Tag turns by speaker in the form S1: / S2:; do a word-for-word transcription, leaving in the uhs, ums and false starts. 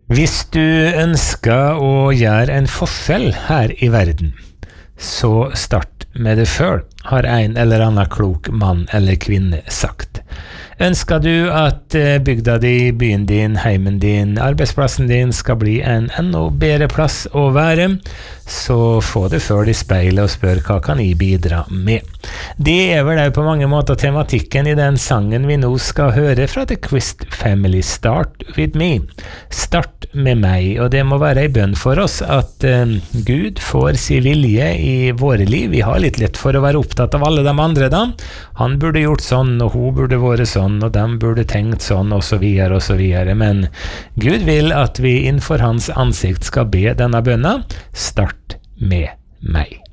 S1: Hvis du ønsker å gjøre en forskjell her i verden, så start med det selv, har en eller annen klok mann eller kvinne sagt. Ønsker du at bygda di, byen din, heimen din, arbeidsplassen din skal bli en enda bedre plass å være, så få det før i speilet og spør hva kan jeg bidra med. Det er vel på mange måter tematikken i den sangen vi nå skal høre fra The Quist Family, Start With Me. Start med meg, og det må være en bønn for oss at uh, Gud får sin vilje i våre liv. Vi har litt lett for å være opptatt av alle de andre da. Han burde gjort sånn, og hun burde vært sånn, og de burde tenkt sånn, og så videre, og så videre. Men Gud vil at vi innenfor hans ansikt skal be denne bønna. Start med meg.